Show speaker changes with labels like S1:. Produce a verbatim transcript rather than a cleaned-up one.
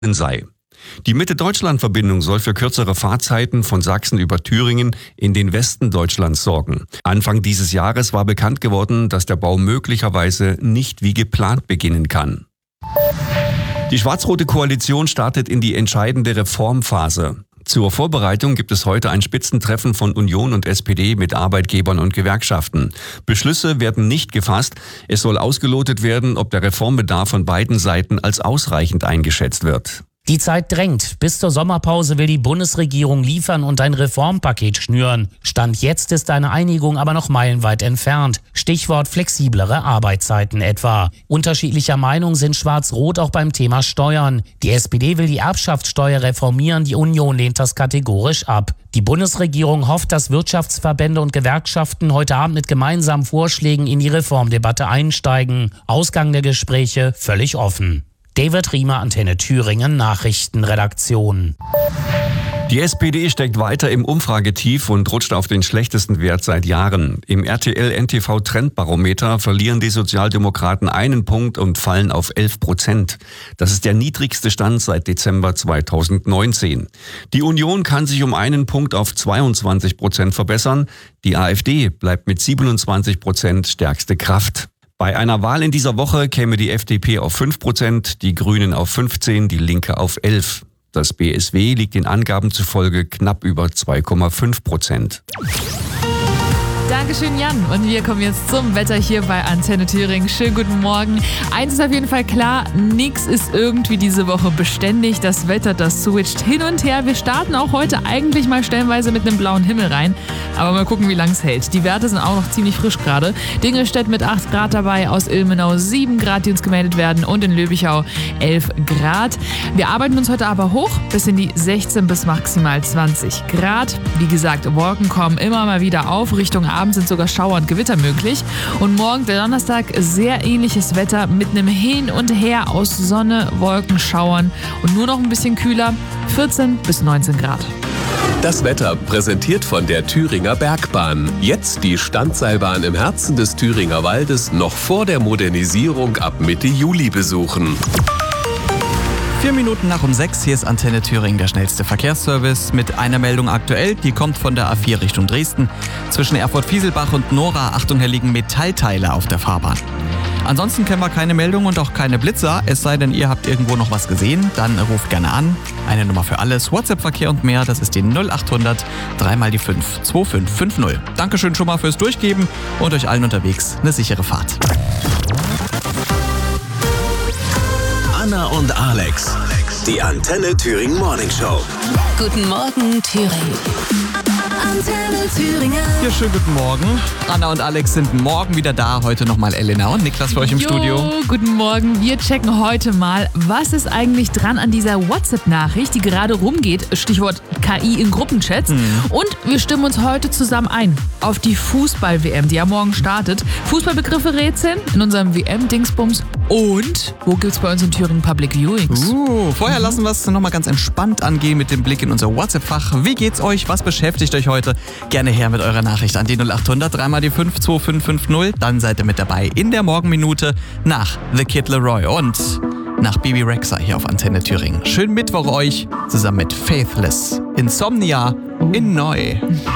S1: sei. Die Mitte-Deutschland-Verbindung soll für kürzere Fahrzeiten von Sachsen über Thüringen in den Westen Deutschlands sorgen. Anfang dieses Jahres war bekannt geworden, dass der Bau möglicherweise nicht wie geplant beginnen kann. Die schwarz-rote Koalition startet in die entscheidende Reformphase. Zur Vorbereitung gibt es heute ein Spitzentreffen von Union und S P D mit Arbeitgebern und Gewerkschaften. Beschlüsse werden nicht gefasst. Es soll ausgelotet werden, ob der Reformbedarf von beiden Seiten als ausreichend eingeschätzt wird.
S2: Die Zeit drängt. Bis zur Sommerpause will die Bundesregierung liefern und ein Reformpaket schnüren. Stand jetzt ist eine Einigung aber noch meilenweit entfernt. Stichwort flexiblere Arbeitszeiten etwa. Unterschiedlicher Meinung sind Schwarz-Rot auch beim Thema Steuern. Die S P D will die Erbschaftssteuer reformieren, die Union lehnt das kategorisch ab. Die Bundesregierung hofft, dass Wirtschaftsverbände und Gewerkschaften heute Abend mit gemeinsamen Vorschlägen in die Reformdebatte einsteigen. Ausgang der Gespräche völlig offen. David Riemer, Antenne Thüringen, Nachrichtenredaktion.
S1: Die S P D steckt weiter im Umfragetief und rutscht auf den schlechtesten Wert seit Jahren. Im R T L N T V Trendbarometer verlieren die Sozialdemokraten einen Punkt und fallen auf elf Prozent. Das ist der niedrigste Stand seit Dezember zweitausendneunzehn. Die Union kann sich um einen Punkt auf zweiundzwanzig Prozent verbessern. Die AfD bleibt mit siebenundzwanzig Prozent stärkste Kraft. Bei einer Wahl in dieser Woche käme die F D P auf fünf Prozent, die Grünen auf fünfzehn, die Linke auf elf. Das B S W liegt den Angaben zufolge knapp über zwei Komma fünf Prozent.
S3: Dankeschön, Jan. Und wir kommen jetzt zum Wetter hier bei Antenne Thüringen. Schönen guten Morgen. Eins ist auf jeden Fall klar, nichts ist irgendwie diese Woche beständig. Das Wetter, das switcht hin und her. Wir starten auch heute eigentlich mal stellenweise mit einem blauen Himmel rein. Aber mal gucken, wie lange es hält. Die Werte sind auch noch ziemlich frisch gerade. Dingelstedt mit acht Grad dabei, aus Ilmenau sieben Grad, die uns gemeldet werden und in Löbichau elf Grad. Wir arbeiten uns heute aber hoch bis in die sechzehn bis maximal zwanzig Grad. Wie gesagt, Wolken kommen immer mal wieder auf. Richtung Abend sind sogar Schauer und Gewitter möglich. Und morgen, der Donnerstag, sehr ähnliches Wetter mit einem Hin und Her aus Sonne, Wolken, Schauern und nur noch ein bisschen kühler, vierzehn bis neunzehn Grad.
S4: Das Wetter präsentiert von der Thüringer Bergbahn. Jetzt die Standseilbahn im Herzen des Thüringer Waldes noch vor der Modernisierung ab Mitte Juli besuchen.
S5: Vier Minuten nach um sechs, hier ist Antenne Thüringen, der schnellste Verkehrsservice mit einer Meldung aktuell, die kommt von der A vier Richtung Dresden. Zwischen Erfurt-Fieselbach und Nora, Achtung, hier liegen Metallteile auf der Fahrbahn. Ansonsten kennen wir keine Meldung und auch keine Blitzer, es sei denn, ihr habt irgendwo noch was gesehen, dann ruft gerne an. Eine Nummer für alles, WhatsApp-Verkehr und mehr, das ist die null achthundert, drei mal die fünf, zwei fünf fünf null. Dankeschön schon mal fürs Durchgeben und euch allen unterwegs eine sichere Fahrt.
S4: Anna und Alex, die Antenne Thüringen Morning Show.
S6: Guten Morgen, Thüringen. Antenne Thüringen.
S5: Ja, schönen guten Morgen. Anna und Alex sind morgen wieder da. Heute nochmal Elena und Niklas für euch im
S3: jo,
S5: Studio.
S3: Guten Morgen. Wir checken heute mal, was ist eigentlich dran an dieser WhatsApp-Nachricht, die gerade rumgeht. Stichwort K I in Gruppenchats. Mhm. Und wir stimmen uns heute zusammen ein auf die Fußball-W M, die ja morgen startet. Fußballbegriffe rätseln in unserem W M-Dingsbums. Und wo gibt's bei uns in Thüringen Public Viewings?
S5: Uh, vorher mhm. lassen wir es nochmal ganz entspannt angehen mit dem Blick in unser WhatsApp-Fach. Wie geht's euch? Was beschäftigt euch heute? Gerne her mit eurer Nachricht an die null achthundert, drei mal die fünf, zwei fünf fünf null. Dann seid ihr mit dabei in der Morgenminute nach The Kid Laroi und nach Bibi Rexha hier auf Antenne Thüringen. Schönen Mittwoch euch zusammen mit Faithless. Insomnia in Neu.